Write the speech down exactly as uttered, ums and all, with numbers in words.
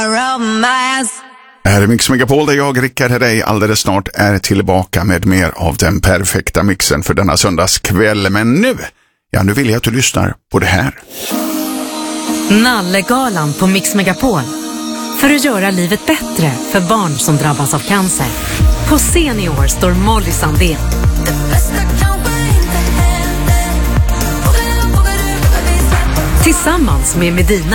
Här är Mix Megapol där jag, Rickard Herrey, alldeles snart är tillbaka med mer av den perfekta mixen för denna söndagskväll. Men nu, ja nu vill jag att du lyssnar på det här. Nallegalan på Mix Megapol. För att göra livet bättre för barn som drabbas av cancer. På scen i år står Molly Sandén. Tillsammans med Medina.